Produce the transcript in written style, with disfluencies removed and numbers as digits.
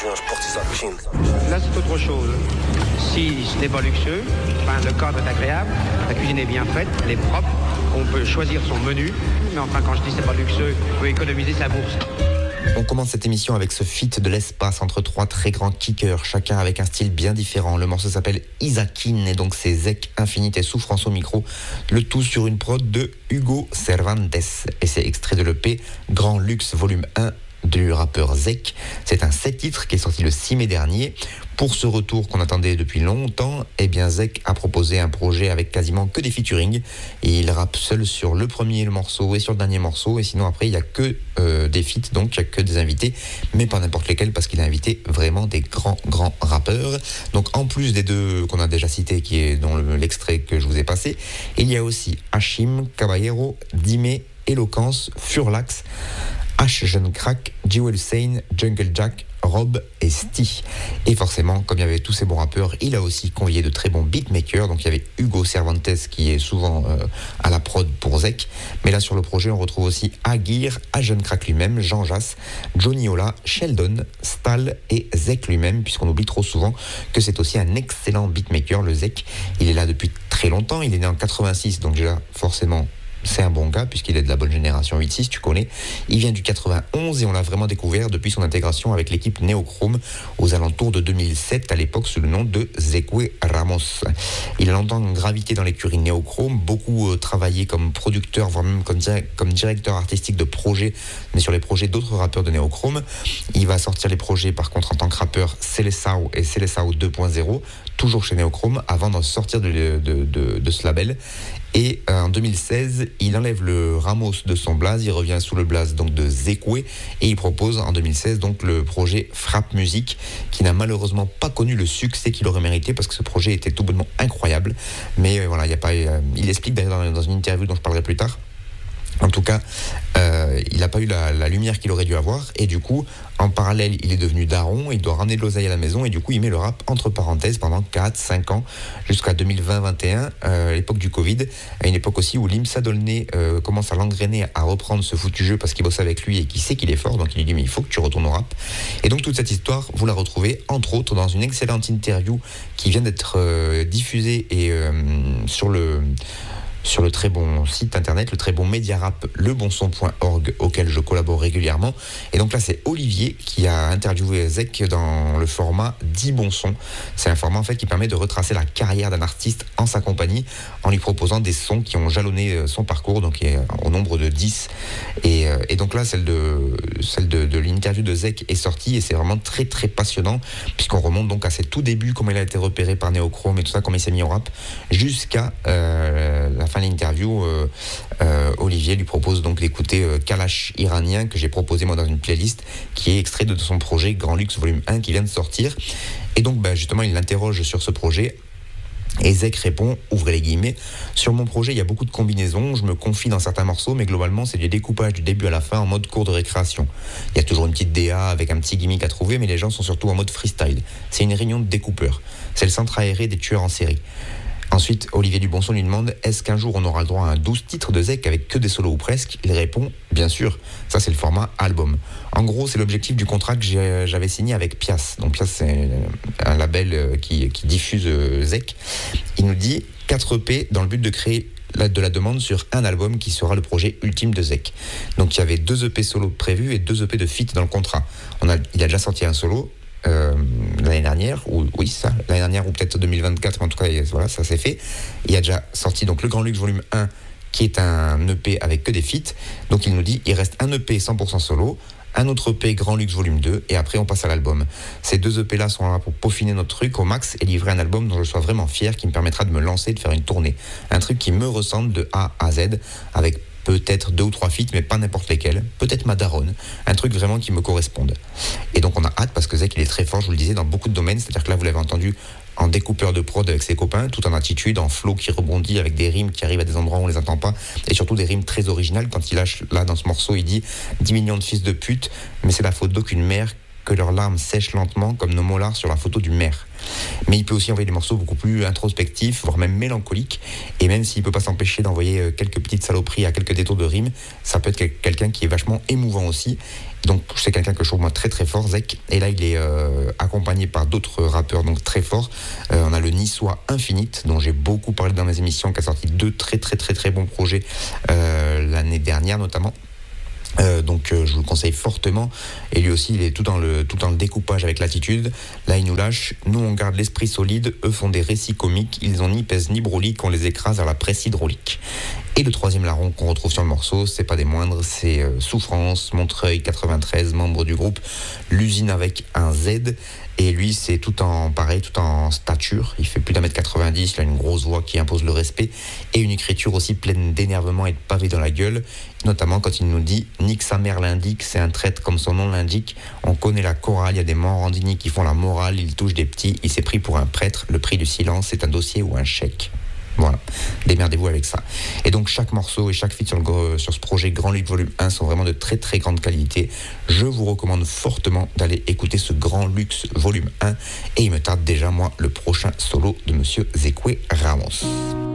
Là, c'est autre chose. Si ce n'est pas luxueux, le cadre est agréable, la cuisine est bien faite, elle est propre, on peut choisir son menu, mais enfin, quand je dis c'est pas luxueux, on peut économiser sa bourse. On commence cette émission avec ce feat de l'espace entre trois très grands kickers, chacun avec un style bien différent. Le morceau s'appelle Isakin et donc c'est Zek, Infinite et Souffrance au micro. Le tout sur une prod de Hugo Cervantes. Et c'est extrait de l'EP Grand Luxe Volume 1 du rappeur Zek. C'est un 7 titres qui est sorti le 6 mai dernier. Pour ce retour qu'on attendait depuis longtemps, eh bien Zek a proposé un projet avec quasiment que des featuring. Et il rappe seul sur le premier morceau et sur le dernier morceau. Et sinon après, il n'y a que des feats, donc il n'y a que des invités. Mais pas n'importe lesquels parce qu'il a invité vraiment des grands rappeurs. Donc en plus des deux qu'on a déjà cités, qui est dans l'extrait que je vous ai passé, il y a aussi Hashim, Caballero, Dime, Eloquence, Furlax, H Jeune Crack, Jewel Sane, Jungle Jack, Rob et Sty. Et forcément, comme il y avait tous ces bons rappeurs, il a aussi convié de très bons beatmakers. Donc il y avait Hugo Cervantes qui est souvent à la prod pour Zek. Mais là sur le projet, on retrouve aussi Aguirre, A Jeune Crack lui-même, Jean Jass, Johnny Ola, Sheldon, Stal et Zek lui-même, puisqu'on oublie trop souvent que c'est aussi un excellent beatmaker, le Zek. Il est là depuis très longtemps, il est né en 86, donc déjà forcément c'est un bon gars puisqu'il est de la bonne génération 8-6, tu connais. Il vient du 91 et on l'a vraiment découvert depuis son intégration avec l'équipe Neochrome aux alentours de 2007, à l'époque sous le nom de Zekwe Ramos. Il a longtemps gravité dans l'écurie Neochrome, beaucoup travaillé comme producteur, voire même comme directeur artistique de projets, mais sur les projets d'autres rappeurs de Neochrome. Il va sortir les projets par contre en tant que rappeur Seleção et Seleção 2.0, toujours chez Neochrome, avant d'en sortir de ce label. Et en 2016, il enlève le Ramos de son blaze, il revient sous le blaze donc de Zekwe et il propose en 2016 donc le projet Frappe Musique qui n'a malheureusement pas connu le succès qu'il aurait mérité parce que ce projet était tout bonnement incroyable. Mais voilà, il explique d'ailleurs dans une interview dont je parlerai plus tard. En tout cas, il n'a pas eu la lumière qu'il aurait dû avoir et du coup, en parallèle, il est devenu daron, il doit ramener de l'oseille à la maison et du coup, il met le rap entre parenthèses pendant 4-5 ans jusqu'à 2020-21, à l'époque du Covid, à une époque aussi où Limsa Dolné commence à l'engrainer à reprendre ce foutu jeu parce qu'il bosse avec lui et qu'il sait qu'il est fort, donc il lui dit mais il faut que tu retournes au rap. Et donc toute cette histoire, vous la retrouvez entre autres dans une excellente interview qui vient d'être diffusée et sur le très bon site internet, le très bon média rap, lebonson.org, auquel je collabore régulièrement. Et donc là, c'est Olivier qui a interviewé Zek dans le format 10 bons sons. C'est un format en fait qui permet de retracer la carrière d'un artiste en sa compagnie en lui proposant des sons qui ont jalonné son parcours, donc au nombre de 10. Et donc là, celle de l'interview de Zek est sortie et c'est vraiment très très passionnant puisqu'on remonte donc à ses tout débuts, comment il a été repéré par Neochrome et tout ça, comment il s'est mis au rap, jusqu'à la fin de l'interview. Olivier lui propose donc d'écouter Kalash Iranien que j'ai proposé moi dans une playlist qui est extrait de son projet Grand Luxe Volume 1 qui vient de sortir. Et donc justement il l'interroge sur ce projet. Et Zek répond, ouvrez les guillemets, sur mon projet il y a beaucoup de combinaisons, je me confie dans certains morceaux mais globalement c'est du découpage du début à la fin en mode cours de récréation. Il y a toujours une petite DA avec un petit gimmick à trouver mais les gens sont surtout en mode freestyle. C'est une réunion de découpeurs, c'est le centre aéré des tueurs en série. Ensuite, Olivier Dubonson lui demande « Est-ce qu'un jour on aura le droit à un 12 titres de Zek avec que des solos ou presque ?» Il répond « Bien sûr, ça c'est le format album. » En gros, c'est l'objectif du contrat que j'avais signé avec Pias. Donc Pias, c'est un label qui diffuse Zek. Il nous dit 4 EP dans le but de créer de la demande sur un album qui sera le projet ultime de Zek. Donc il y avait 2 EP solo prévus et 2 EP de feat dans le contrat. Il a déjà sorti un solo, l'année dernière, l'année dernière ou peut-être 2024, mais en tout cas voilà, ça s'est fait. Il a déjà sorti donc le Grand Luxe Volume 1 qui est un EP avec que des feats. Donc il nous dit il reste un EP 100% solo, un autre EP Grand Luxe Volume 2 et après on passe à l'album. Ces 2 EP là sont là pour peaufiner notre truc au max et livrer un album dont je sois vraiment fier, qui me permettra de me lancer, de faire une tournée, un truc qui me ressemble de A à Z avec peut-être 2 ou 3 feats, mais pas n'importe lesquels, peut-être ma daronne, un truc vraiment qui me corresponde. Et donc on a hâte parce que Zek il est très fort, je vous le disais, dans beaucoup de domaines, c'est-à-dire que là vous l'avez entendu en découpeur de prod avec ses copains, tout en attitude, en flow qui rebondit avec des rimes qui arrivent à des endroits où on les entend pas, et surtout des rimes très originales. Quand il lâche là dans ce morceau, il dit 10 millions de fils de pute, mais c'est la faute d'aucune mère que leurs larmes sèchent lentement comme nos molars sur la photo du maire. Mais il peut aussi envoyer des morceaux beaucoup plus introspectifs, voire même mélancoliques. Et même s'il ne peut pas s'empêcher d'envoyer quelques petites saloperies à quelques détours de rimes, ça peut être quelqu'un qui est vachement émouvant aussi. Donc c'est quelqu'un que je trouve moi très très fort, Zek. Et là il est accompagné par d'autres rappeurs donc très forts. On a le Niçois Infinite, dont j'ai beaucoup parlé dans mes émissions, qui a sorti 2 très très très très bons projets l'année dernière notamment. Donc je vous le conseille fortement. Et lui aussi il est tout dans le découpage avec l'attitude. Là il nous lâche: nous on garde l'esprit solide, eux font des récits comiques, ils ont ni pèse ni brolique, on les écrase à la presse hydraulique. Et le troisième larron qu'on retrouve sur le morceau, c'est pas des moindres, c'est Souffrance, Montreuil 93, membre du groupe L'Usine avec un Z. Et lui, c'est tout en stature. Il fait plus d'1m90, il a une grosse voix qui impose le respect et une écriture aussi pleine d'énervement et de pavés dans la gueule. Notamment quand il nous dit « Nique sa mère l'indique, c'est un traître comme son nom l'indique. On connaît la chorale, il y a des morandini qui font la morale, il touche des petits, il s'est pris pour un prêtre. Le prix du silence, c'est un dossier ou un chèque. » Voilà, démerdez-vous avec ça. Et donc chaque morceau et chaque feat sur ce projet Grand Luxe Volume 1 sont vraiment de très très grande qualité. Je vous recommande fortement d'aller écouter ce Grand Luxe Volume 1. Et il me tarde déjà moi le prochain solo de Monsieur Zekwe Ramos.